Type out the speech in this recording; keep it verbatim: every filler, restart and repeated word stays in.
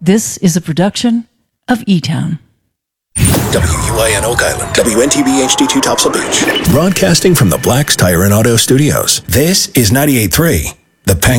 This is a production of E-Town. W U I N Oak Island, W N T B H D two Topsail Beach. Broadcasting from the Black's Tire and Auto Studios. This is ninety-eight point three, The Penguin.